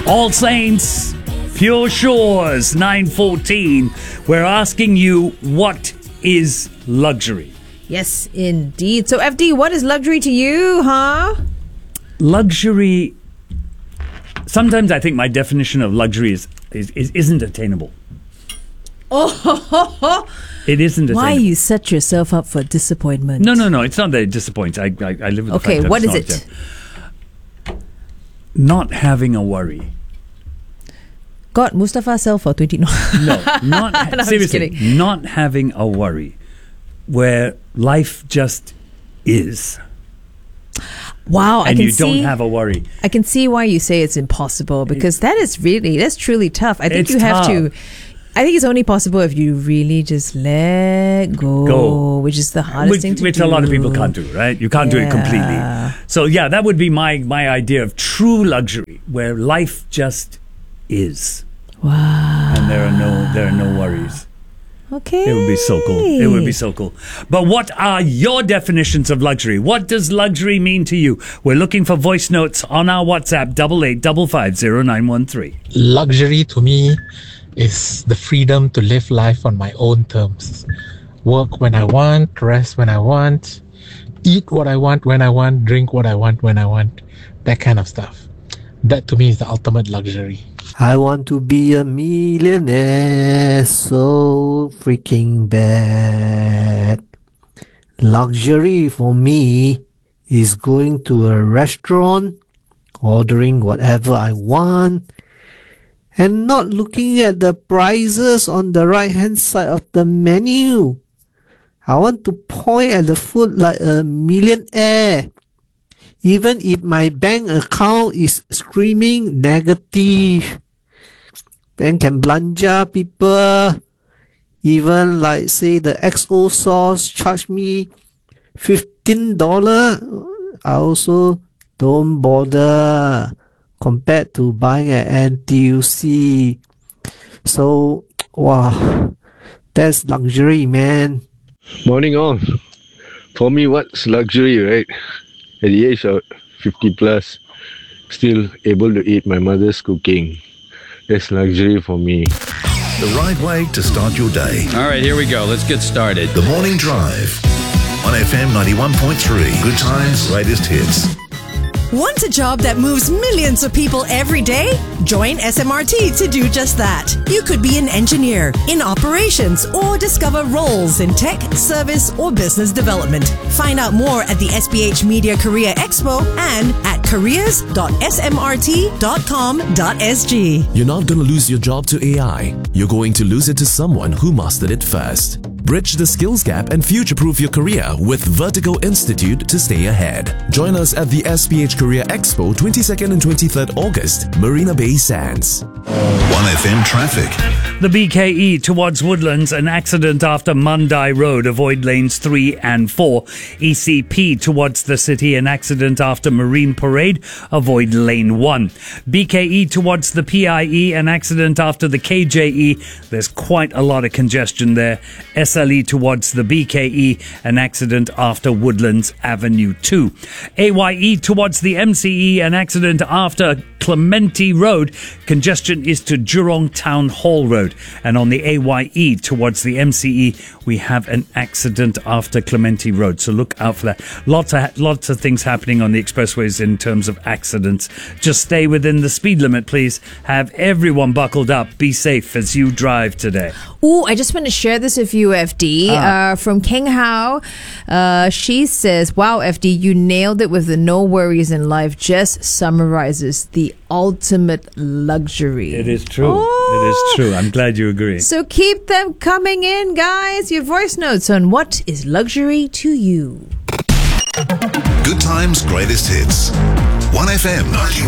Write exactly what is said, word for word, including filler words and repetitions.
All Saints, Pure Shores, nine fourteen. We're asking you, what is luxury? Yes, indeed. So, F D, what is luxury to you, huh? Luxury, sometimes I think my definition of luxury is, is, is isn't attainable. Oh, it isn't attainable. Why you set yourself up for disappointment? No, no, no. It's not that it disappoints. I, I, I live with okay, the fact that what it's is not it? Attainable. Not having a worry. God, Mustafa sell for twenty. No, no not ha- no, seriously. Not having a worry, where life just is. Wow, and I can you see, don't have a worry. I can see why you say it's impossible, because that is really, that's truly tough. I think It's you have tough. to, I think it's only possible if you really just let go, Go. which is the hardest which, thing to which do. a lot of people can't do, right? You can't do it Yeah. completely. So yeah, that would be my, my idea of true luxury, where life just is. Wow. And there are no there are no worries. Okay. It would be so cool. It would be so cool. But what are your definitions of luxury? What does luxury mean to you? We're looking for voice notes on our WhatsApp, double eight double five zero nine one three. Luxury to me is the freedom to live life on my own terms. Work when I want, rest when I want, eat what I want when I want, drink what I want when I want. That kind of stuff. That to me is the ultimate luxury. I want to be a millionaire so freaking bad. Luxury for me is going to a restaurant, ordering whatever I want, and not looking at the prices on the right hand side of the menu. I want to point at the food like a millionaire, even if my bank account is screaming negative. Then can belanja people, even like say the X O sauce charge me fifteen dollars. I also don't bother compared to buying at N T U C. So, wow, that's luxury, man. Morning all. For me, what's luxury, right? At the age of fifty plus, still able to eat my mother's cooking. That's luxury for me. The right way to start your day. All right, here we go. Let's get started. The Morning Drive on F M ninety-one point three. Good times, greatest hits. Want a job that moves millions of people every day? Join S M R T to do just that. You could be an engineer, in operations, or discover roles in tech, service, or business development. Find out more at the S B H Media Career Expo and at careers dot s m r t dot com dot s g. You're not going to lose your job to A I. You're going to lose it to someone who mastered it first. Bridge the skills gap and future-proof your career with Vertigo Institute to stay ahead. Join us at the S P H Career Expo twenty-second and twenty-third August, Marina Bay Sands. one F M traffic. The B K E towards Woodlands, an accident after Mandai Road. Avoid lanes three and four. E C P towards the city, an accident after Marine Parade. Avoid lane one. B K E towards the P I E, an accident after the K J E. There's quite a lot of congestion there. S L E towards the B K E, an accident after Woodlands Avenue two. A Y E towards the M C E, an accident after Clementi Road. Congestion is to Jurong Town Hall Road. And on the A Y E towards the M C E, we have an accident after Clementi Road. So look out for that. Lots of, lots of things happening on the expressways in terms of accidents. Just stay within the speed limit, please. Have everyone buckled up. Be safe as you drive today. Ooh, I just want to share this with you, F D. Ah. Uh, from King Hao, uh, she says, wow, F D, you nailed it with the no worries in life. Just summarizes the ultimate luxury. It is true. Oh. It is true. I'm glad you agree. So keep them coming in, guys. Your voice notes on what is luxury to you. Good times, greatest hits. one F M ninety-one.